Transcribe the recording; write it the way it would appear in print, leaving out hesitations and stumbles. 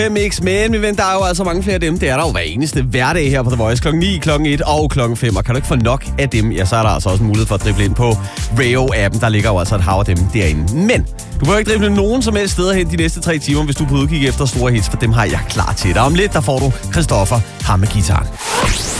Mix, men vi venter, der er jo altså mange flere af dem. Det er der jo hver eneste hverdag her på The Voice. Klokken 9, klokken 1 og klokken 5. Og kan du ikke få nok af dem, ja, så er der altså også en mulighed for at drible ind på Rayo-appen. Der ligger jo altså et hav af dem derinde. Men du får ikke drible nogen som helst steder hen de næste 3 timer, hvis du er på udkig efter store hits, for dem har jeg klar til dig. Om lidt, der får du Christoffer, ham med guitaren.